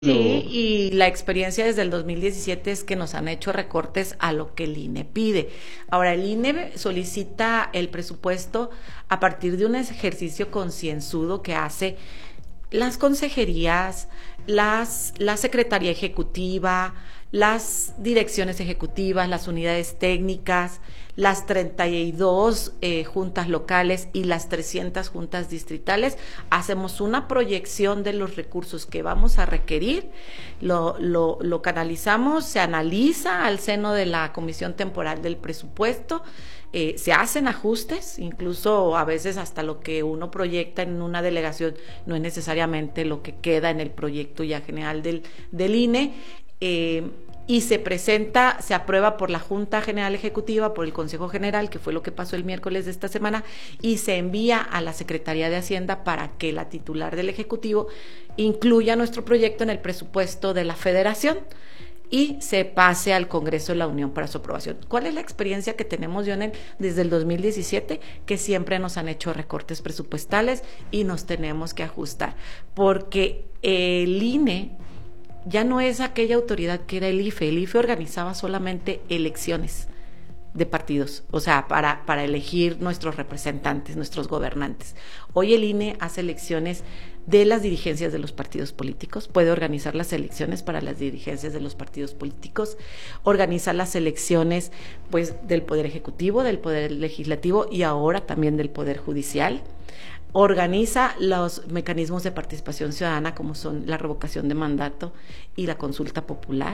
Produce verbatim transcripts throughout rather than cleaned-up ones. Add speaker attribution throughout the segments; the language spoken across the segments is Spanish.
Speaker 1: Sí, y la experiencia desde el dos mil diecisiete es que nos han hecho recortes a lo que el I N E pide. Ahora, el I N E solicita el presupuesto a partir de un ejercicio concienzudo que hace las consejerías, las, la Secretaría Ejecutiva, las direcciones ejecutivas, las unidades técnicas, las treinta y dos eh, juntas locales y las trescientas juntas distritales. Hacemos una proyección de los recursos que vamos a requerir, lo, lo, lo canalizamos, se analiza al seno de la Comisión Temporal del Presupuesto, eh, se hacen ajustes, incluso a veces hasta lo que uno proyecta en una delegación no es necesariamente lo que queda en el proyecto ya general del, del I N E. Eh, y se presenta, se aprueba por la Junta General Ejecutiva, por el Consejo General, que fue lo que pasó el miércoles de esta semana, y se envía a la Secretaría de Hacienda para que la titular del Ejecutivo incluya nuestro proyecto en el presupuesto de la Federación y se pase al Congreso de la Unión para su aprobación. ¿Cuál es la experiencia que tenemos, Jonel, desde el dos mil diecisiete? Que siempre nos han hecho recortes presupuestales y nos tenemos que ajustar, porque el I N E ya no es aquella autoridad que era el I F E. El I F E organizaba solamente elecciones de partidos, o sea, para, para elegir nuestros representantes, nuestros gobernantes. Hoy el I N E hace elecciones de las dirigencias de los partidos políticos, puede organizar las elecciones para las dirigencias de los partidos políticos, organiza las elecciones pues del Poder Ejecutivo, del Poder Legislativo y ahora también del Poder Judicial. Organiza los mecanismos de participación ciudadana como son la revocación de mandato y la consulta popular.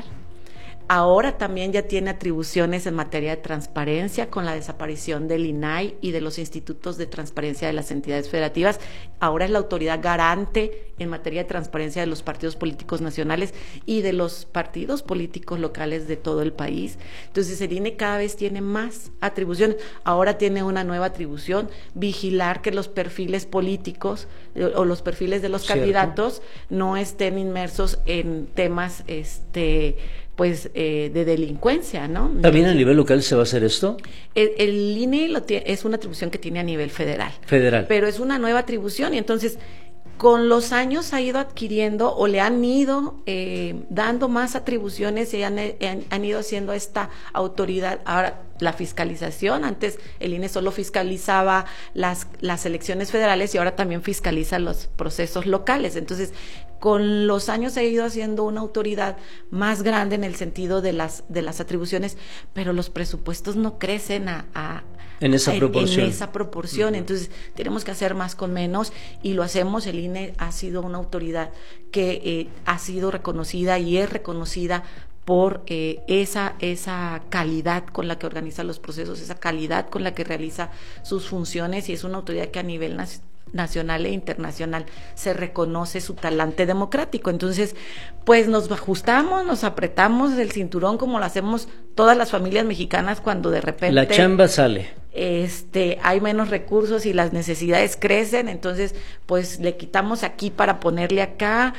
Speaker 1: Ahora también ya tiene atribuciones en materia de transparencia con la desaparición del I N A I y de los institutos de transparencia de las entidades federativas. Ahora es la autoridad garante en materia de transparencia de los partidos políticos nacionales y de los partidos políticos locales de todo el país. Entonces el I N E cada vez tiene más atribuciones. Ahora tiene una nueva atribución, vigilar que los perfiles políticos o los perfiles de los ¿Cierto? candidatos no estén inmersos en temas este pues eh, de delincuencia, ¿no?
Speaker 2: ¿También a nivel local se va a hacer esto?
Speaker 1: El, el I N E lo tiene, es una atribución que tiene a nivel federal.
Speaker 2: Federal.
Speaker 1: Pero es una nueva atribución y entonces con los años ha ido adquiriendo o le han ido eh, dando más atribuciones y han, han, han ido haciendo esta autoridad. Ahora, la fiscalización, antes el I N E solo fiscalizaba las, las elecciones federales y ahora también fiscaliza los procesos locales. Entonces, con los años se ha ido haciendo una autoridad más grande en el sentido de las, de las atribuciones, pero los presupuestos no crecen a, a
Speaker 2: En esa proporción.
Speaker 1: En esa proporción. Uh-huh. Entonces, tenemos que hacer más con menos y lo hacemos. El I N E ha sido una autoridad que eh, ha sido reconocida y es reconocida por eh, esa, esa calidad con la que organiza los procesos, esa calidad con la que realiza sus funciones y es una autoridad que a nivel nacional nacional e internacional se reconoce su talante democrático. Entonces, pues nos ajustamos, nos apretamos el cinturón como lo hacemos todas las familias mexicanas cuando de repente
Speaker 2: la chamba sale.
Speaker 1: Este, hay menos recursos y las necesidades crecen, entonces pues le quitamos aquí para ponerle acá,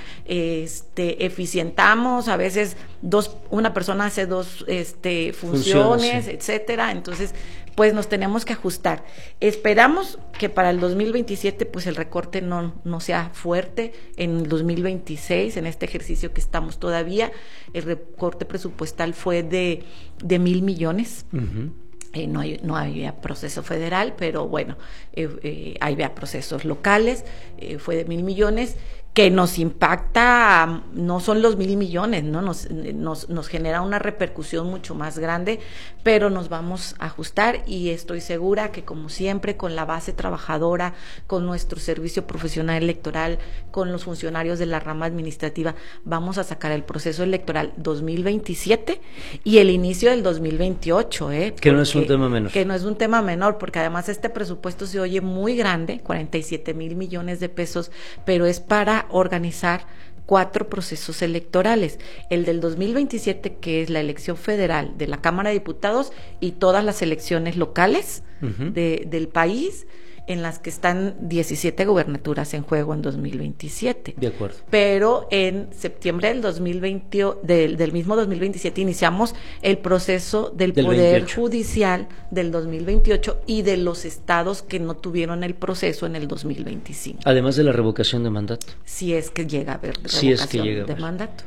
Speaker 1: este, eficientamos, a veces dos, una persona hace dos este, funciones, Funciona, sí. etcétera, entonces pues nos tenemos que ajustar. Esperamos que para el dos mil veintisiete pues el recorte no, no sea fuerte, en el dos mil veintiséis, en este ejercicio que estamos todavía, el recorte presupuestal fue de, de mil millones. Uh-huh. Eh, no, hay, no había proceso federal, pero bueno, eh, eh, había procesos locales, eh, fue de mil millones, que nos impacta, no son los mil millones, ¿no? Nos, nos, nos genera una repercusión mucho más grande, pero nos vamos a ajustar y estoy segura que como siempre con la base trabajadora, con nuestro servicio profesional electoral, con los funcionarios de la rama administrativa, vamos a sacar el proceso electoral dos mil veintisiete y el inicio del dos mil veintiocho, ¿eh?
Speaker 2: Que no es un tema menor.
Speaker 1: Que no es un tema menor, porque además este presupuesto se oye muy grande, cuarenta y siete mil millones de pesos, pero es para organizar cuatro procesos electorales, el del dos mil veintisiete que es la elección federal de la Cámara de Diputados y todas las elecciones locales uh-huh. de, del país, en las que están diecisiete gubernaturas en juego en dos mil veintisiete.
Speaker 2: De acuerdo.
Speaker 1: Pero en septiembre del dos mil veinte, del, del mismo dos mil veintisiete, iniciamos el proceso del,
Speaker 2: del
Speaker 1: Poder
Speaker 2: veintiocho.
Speaker 1: Judicial del dos mil veintiocho y de los estados que no tuvieron el proceso en el dos mil veinticinco.
Speaker 2: Además de la revocación de mandato.
Speaker 1: Si es que llega a haber revocación
Speaker 2: Si es que llega a
Speaker 1: de
Speaker 2: haber.
Speaker 1: mandato.